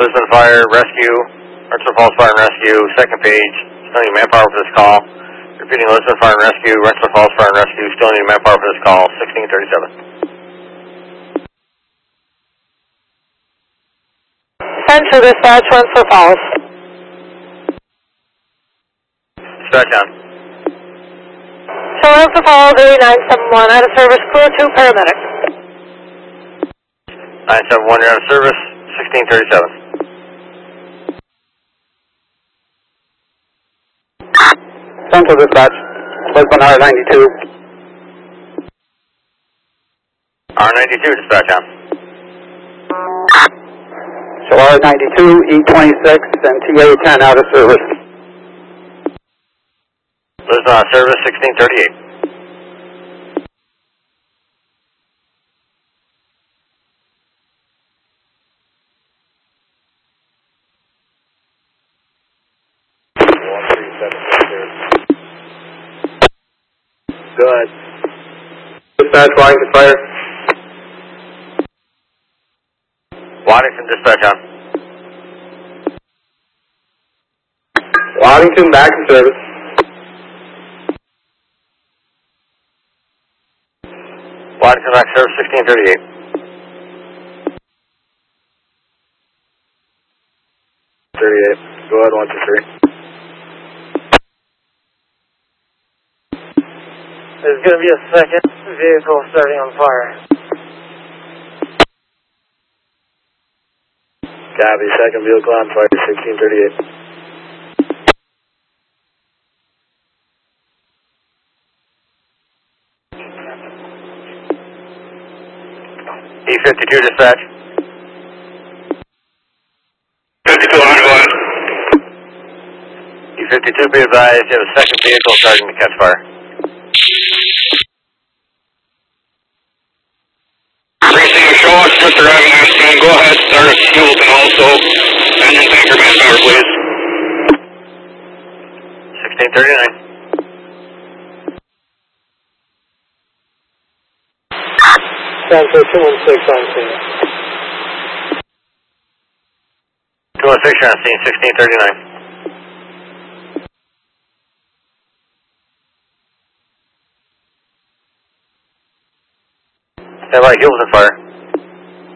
Lisbon Fire Rescue, Rensselaer Falls Fire and Rescue, second page, still need manpower for this call. Repeating, Lisbon Fire and Rescue, Rensselaer Falls Fire and Rescue, still need manpower for this call, 1637. Central Dispatch, Rensselaer Falls. Dispatch on. So Rensselaer Falls, 8971, out of service, clear to paramedics. 971, you're out of service, 1637. Central Dispatch, Lisbon R92. R92, dispatch on. So R92, E26, and TA10 out of service. Lisbon on service, 1638. Go ahead. Dispatch, Waddington Fire. Waddington, dispatch on. Waddington, back in service. Waddington, back service, 1638. Go ahead, 123. There's going to be a second vehicle starting on fire. Copy, second vehicle on fire, 1638. E52 dispatch. 52 on, go ahead. E52, be advised, you have a second vehicle starting to catch fire. Precinct, show us just arriving on scene. Go ahead, start at Hamilton also. Engine tanker manpower, please. 1639. Central 216 on scene. 216, you're on scene, 1639. Stand by, Hamilton fire.